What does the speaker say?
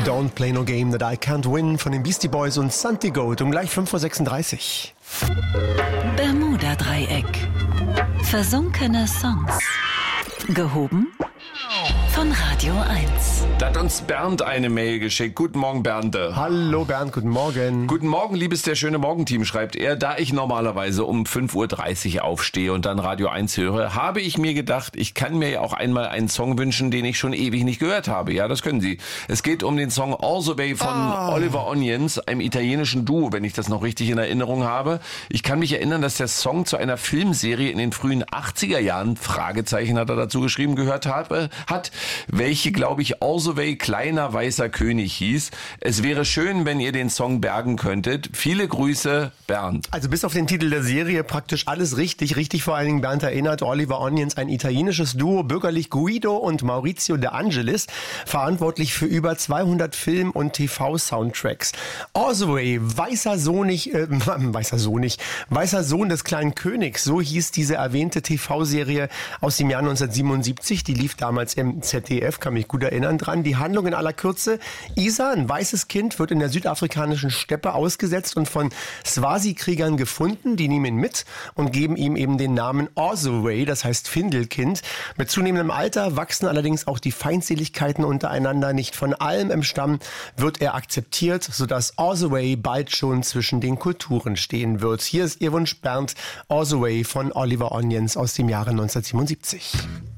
Don't Play No Game That I Can't Win von den Beastie Boys und Santi Gold um gleich 5.36 Uhr. Bermuda-Dreieck. Versunkene Songs. Gehoben von Radio 1. Da hat uns Bernd eine Mail geschickt. Guten Morgen, Bernd. Hallo Bernd, guten Morgen. Guten Morgen, liebes der schöne Morgenteam, schreibt er. Da ich normalerweise um 5.30 Uhr aufstehe und dann Radio 1 höre, habe ich mir gedacht, ich kann mir ja auch einmal einen Song wünschen, den ich schon ewig nicht gehört habe. Ja, das können Sie. Es geht um den Song All the Way von Oliver Onions, einem italienischen Duo, wenn ich das noch richtig in Erinnerung habe. Ich kann mich erinnern, dass der Song zu einer Filmserie in den frühen 80er Jahren, Fragezeichen hat er dazu geschrieben, gehört hat, welche, glaube ich, All the Way Kleiner Weißer König hieß. Es wäre schön, wenn ihr den Song bergen könntet. Viele Grüße, Bernd. Also bis auf den Titel der Serie praktisch alles richtig vor allen Dingen. Bernd erinnert, Oliver Onions, ein italienisches Duo, bürgerlich Guido und Maurizio De Angelis, verantwortlich für über 200 Film- und TV-Soundtracks. All the Way, Weißer Sohn des kleinen Königs, so hieß diese erwähnte TV-Serie aus dem Jahr 1977. Die lief damals im ZDF, kann mich gut erinnern dran. Die Handlung in aller Kürze: Isa, ein weißes Kind, wird in der südafrikanischen Steppe ausgesetzt und von Swazi-Kriegern gefunden. Die nehmen ihn mit und geben ihm eben den Namen Orzoway, das heißt Findelkind. Mit zunehmendem Alter wachsen allerdings auch die Feindseligkeiten untereinander. Nicht von allem im Stamm wird er akzeptiert, sodass Orzoway bald schon zwischen den Kulturen stehen wird. Hier ist Ihr Wunsch, Bernd. Orzoway von Oliver Onions aus dem Jahre 1977.